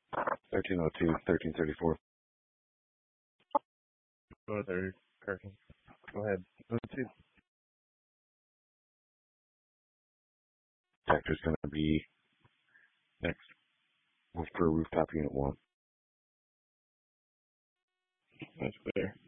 1302, 1334. Go there, Kirkin. Go ahead. Let's see. Sector's going to be next. Move for rooftop unit 1. That's clear.